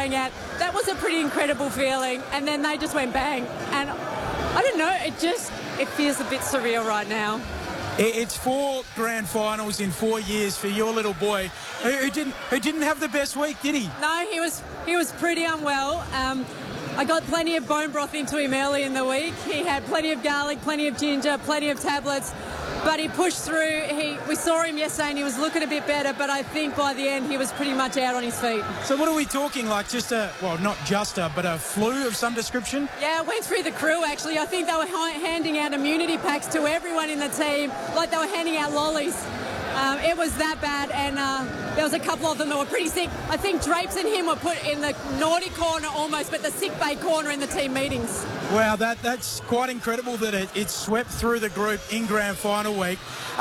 rang out. That was a pretty incredible feeling. And then they just went bang. And I don't know, it feels a bit surreal right now. It's 4 grand finals in 4 years for your little boy, who didn't have the best week, did he? No, he was pretty unwell. I got plenty of bone broth into him early in the week. He had plenty of garlic, plenty of ginger, plenty of tablets, but he pushed through. We saw him yesterday and he was looking a bit better, but I think by the end he was pretty much out on his feet. So what are we talking, like just not just but a flu of some description? Yeah, it went through the crew actually. I think they were handing out immunity packs to everyone in the team, like they were handing out lollies. It was that bad, and there was a couple of them that were pretty sick. I think Drapes and him were put in the naughty corner almost, but the sick bay corner in the team meetings. Wow, that's quite incredible that it swept through the group in grand final week.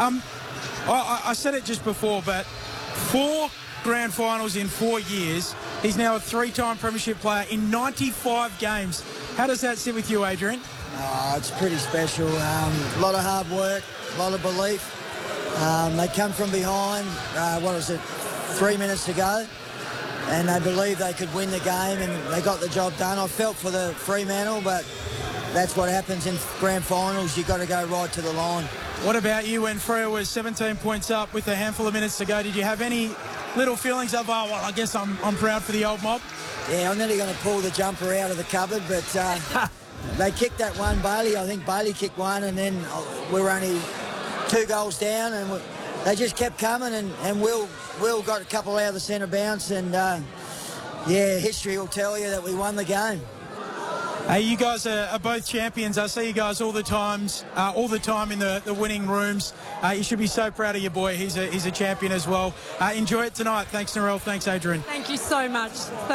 I said it just before, but 4 grand finals in 4 years. He's now a 3-time premiership player in 95 games. How does that sit with you, Adrian? It's pretty special. A lot of hard work, a lot of belief. They come from behind, 3 minutes to go, and they believed they could win the game, and they got the job done. I felt for the Fremantle, but that's what happens in grand finals. You've got to go right to the line. What about you when Freo was 17 points up with a handful of minutes to go? Did you have any little feelings of, I guess I'm proud for the old mob? Yeah, I'm nearly going to pull the jumper out of the cupboard, but they kicked that one, Bailey. I think Bailey kicked one, and then we were only 2 goals down, and they just kept coming, and Will got a couple out of the centre bounce, and history will tell you that we won the game. Hey, you guys are both champions. I see you guys all the time in the winning rooms. You should be so proud of your boy. He's a champion as well. Enjoy it tonight. Thanks, Narelle. Thanks, Adrian. Thank you so much.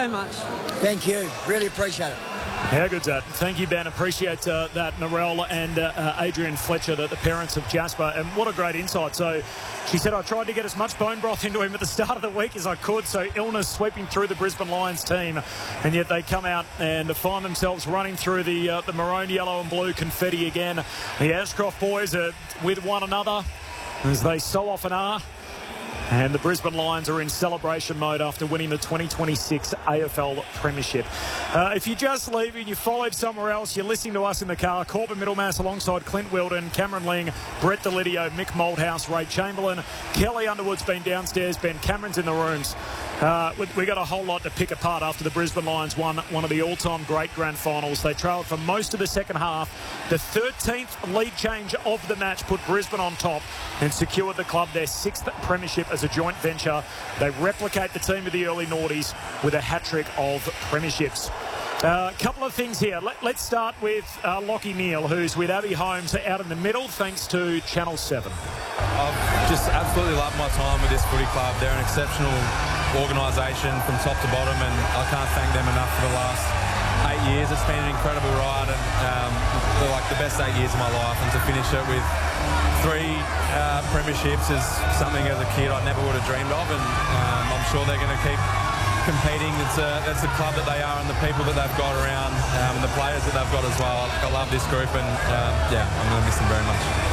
Thank you. Really appreciate it. How good's that? Thank you, Ben. Appreciate that, Narelle and Adrian Fletcher, the parents of Jasper. And what a great insight. So she said, I tried to get as much bone broth into him at the start of the week as I could. So illness sweeping through the Brisbane Lions team. And yet they come out and find themselves running through the maroon, yellow and blue confetti again. The Ashcroft boys are with one another, as they so often are. And the Brisbane Lions are in celebration mode after winning the 2026 AFL Premiership. If you're just leaving, you followed somewhere else, you're listening to us in the car, Corbin Middlemass alongside Clint Wilden, Cameron Ling, Brett Delidio, Mick Malthouse, Ray Chamberlain. Kelly Underwood's been downstairs, Ben Cameron's in the rooms. We got a whole lot to pick apart after the Brisbane Lions won one of the all-time great grand finals. They trailed for most of the second half. The 13th lead change of the match put Brisbane on top and secured the club their 6th premiership as a joint venture. They replicate the team of the early noughties with a hat-trick of premierships. A couple of things here. Let's start with Lachie Neale, who's with Abby Holmes out in the middle, thanks to Channel 7. I've just absolutely loved my time with this footy club. They're an exceptional organisation from top to bottom, and I can't thank them enough for the last 8 years. It's been an incredible ride, and like the best 8 years of my life, and to finish it with 3 premierships is something as a kid I never would have dreamed of, and I'm sure they're going to keep competing. That's the club that they are and the people that they've got around, and the players that they've got as well. I love this group, and I'm going to miss them very much.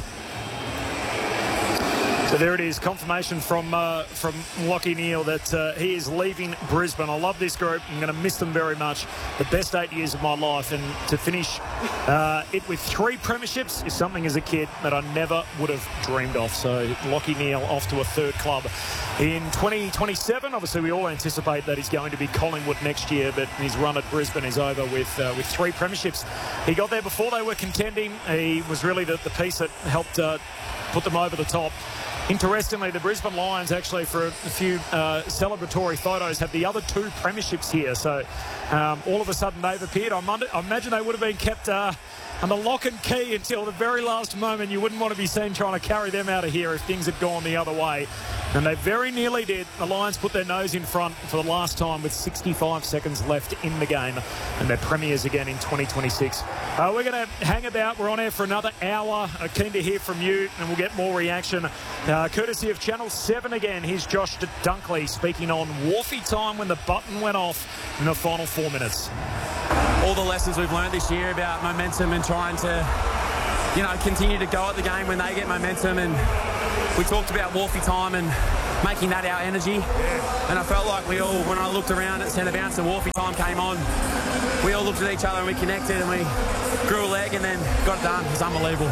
So there it is, confirmation from Lachie Neale that he is leaving Brisbane. I love this group. I'm going to miss them very much. The best 8 years of my life, and to finish it with 3 premierships is something as a kid that I never would have dreamed of. So Lachie Neale off to a 3rd club in 2027. Obviously, we all anticipate that he's going to be Collingwood next year, but his run at Brisbane is over with 3 premierships. He got there before they were contending. He was really the piece that helped put them over the top. Interestingly, the Brisbane Lions actually, for a few celebratory photos, have the other 2 premierships here. So all of a sudden they've appeared. I imagine they would have been kept under lock and key until the very last moment. You wouldn't want to be seen trying to carry them out of here if things had gone the other way. And they very nearly did. The Lions put their nose in front for the last time with 65 seconds left in the game. And they're premiers again in 2026. We're going to hang about. We're on air for another hour. Keen to hear from you, and we'll get more reaction. Courtesy of Channel 7 again. Here's Josh Dunkley speaking on Wharfie time when the button went off in the final 4 minutes. All the lessons we've learned this year about momentum and trying to, continue to go at the game when they get momentum. And we talked about Wharfie time, and making that our energy. And I felt like we all, when I looked around at centre bounce and Wolfie time came on, we all looked at each other and we connected and we grew a leg and then got it done. It was unbelievable.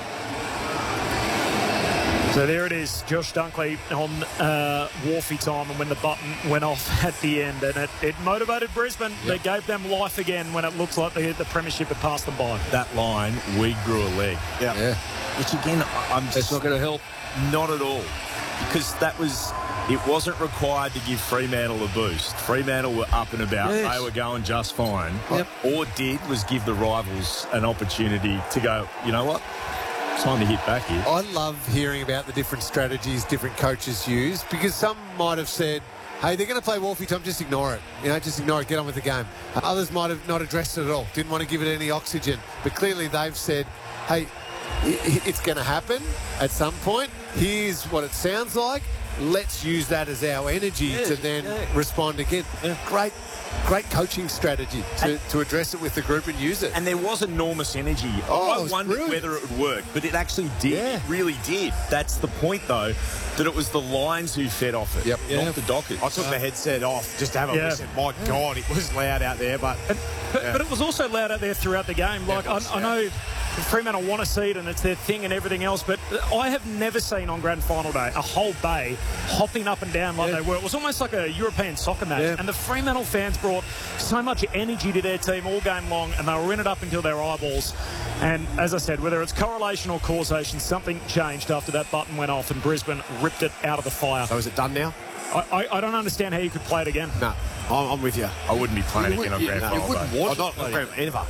So there it is, Josh Dunkley on Wharfie time, and when the button went off at the end, and it motivated Brisbane. Yep. They gave them life again when it looks like the premiership had passed them by. That line, we grew a leg. Yeah. Which again, it's not going to help. Not at all, because it wasn't required to give Fremantle a boost. Fremantle were up and about. Yes. They were going just fine. Yep. All it did was give the rivals an opportunity to go, you know what? Time to hit back here. I love hearing about the different strategies different coaches use, because some might have said, hey, they're going to play Wolfie time, just ignore it. Just ignore it, get on with the game. Others might have not addressed it at all, didn't want to give it any oxygen. But clearly they've said, hey, it's going to happen at some point. Here's what it sounds like. Let's use that as our energy to then respond again. Yeah. Great coaching strategy to address it with the group and use it. And there was enormous energy. I wondered whether it would work, but it actually did. Yeah. It really did. That's the point, though, that it was the Lions who fed off it, not the Dockers. I took the headset off just to have a listen. My God, it was loud out there. But it was also loud out there throughout the game. Like, I know Fremantle want to see it and it's their thing and everything else, but I have never seen on grand final day a whole bay hopping up and down like they were. It was almost like a European soccer match, and the Fremantle fans brought so much energy to their team all game long, and they were in it up until their eyeballs. And as I said, whether it's correlation or causation, something changed after that button went off and Brisbane ripped it out of the fire. So is it done now? I don't understand how you could play it again. No, I'm with you. I wouldn't be playing again on grand final. You wouldn't want it ever.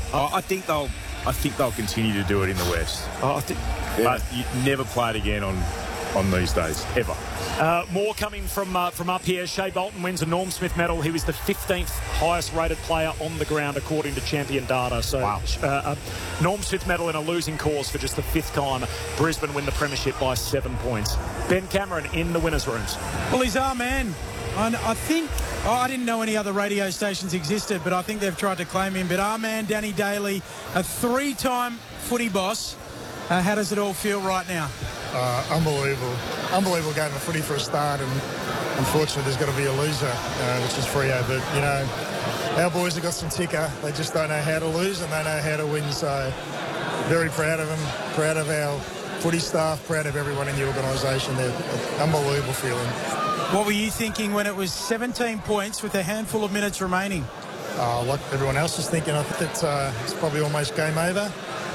I think they'll continue to do it in the West. But you never play it again on these days, ever. More coming from up here. Shea Bolton wins a Norm Smith medal. He was the 15th highest rated player on the ground according to Champion Data. So Norm Smith medal in a losing cause for just the 5th time. Brisbane win the premiership by 7 points. Ben Cameron in the winners' rooms. Well, he's our man. I think, I didn't know any other radio stations existed, but I think they've tried to claim him. But our man, Danny Daly, a 3-time footy boss. How does it all feel right now? Unbelievable game of footy for a start, and unfortunately there's got to be a loser, which is Freo. But, our boys have got some ticker. They just don't know how to lose and they know how to win. So very proud of them, proud of our footy staff, proud of everyone in the organisation. They're an unbelievable feeling. What were you thinking when it was 17 points with a handful of minutes remaining? Like everyone else was thinking, I think it's probably almost game over.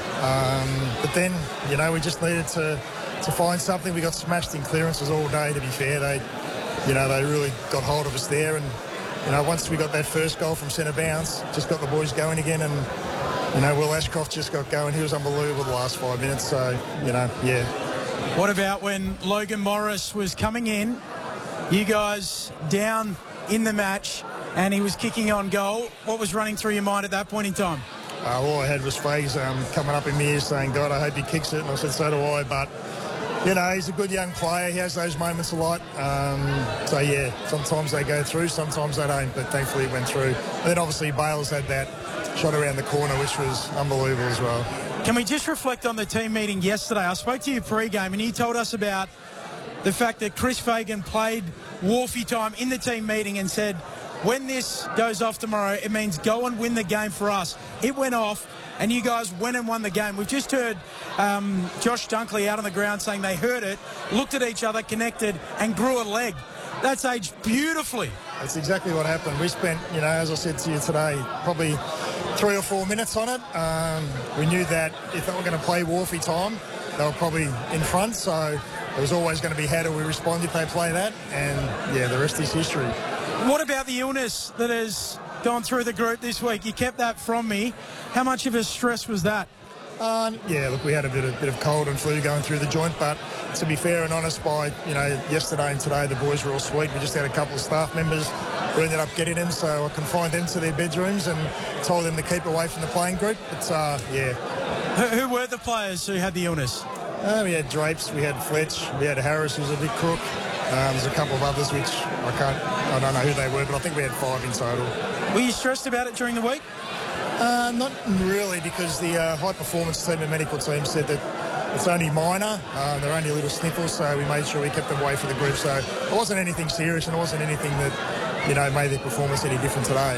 But then, we just needed to find something. We got smashed in clearances all day, to be fair. They really got hold of us there. And, once we got that first goal from centre bounce, just got the boys going again. And, Will Ashcroft just got going. He was unbelievable the last 5 minutes. So, What about when Logan Morris was coming in, you guys down in the match, and he was kicking on goal? What was running through your mind at that point in time? All I had was Fags coming up in my ear saying, God, I hope he kicks it. And I said, so do I. But, he's a good young player. He has those moments a lot. Sometimes they go through, sometimes they don't. But thankfully it went through. And then obviously Bales had that shot around the corner, which was unbelievable as well. Can we just reflect on the team meeting yesterday? I spoke to you pre-game and you told us about the fact that Chris Fagan played Wharfie time in the team meeting and said, when this goes off tomorrow, it means go and win the game for us. It went off, and you guys went and won the game. We've just heard Josh Dunkley out on the ground saying they heard it, looked at each other, connected, and grew a leg. That's aged beautifully. That's exactly what happened. We spent, as I said to you today, probably 3 or 4 minutes on it. We knew that if they were going to play Wharfie time, they were probably in front, so it was always going to be how do we respond if they play that, and, the rest is history. What about the illness that has gone through the group this week? You kept that from me. How much of a stress was that? We had a bit of cold and flu going through the joint, but to be fair and honest, by yesterday and today the boys were all sweet. We just had a couple of staff members who ended up getting them, so I confined them to their bedrooms and told them to keep away from the playing group. But Who were the players who had the illness? We had Drapes, we had Fletch, we had Harris, who's a big crook. There's a couple of others which I don't know who they were, but I think we had 5 in total. Were you stressed about it during the week? Not really, because the high performance team and medical team said that it's only minor. They're only little sniffles, so we made sure we kept them away from the group. So it wasn't anything serious, and it wasn't anything that, made their performance any different today.